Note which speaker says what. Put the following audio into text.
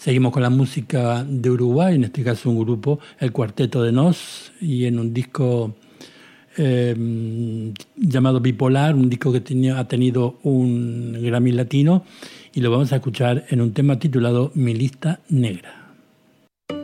Speaker 1: Seguimos con la música de Uruguay, en este caso un grupo, el Cuarteto de Nos, y en un disco llamado Bipolar, un disco que ha tenido un Grammy Latino, y lo vamos a escuchar en un tema titulado Mi Lista Negra.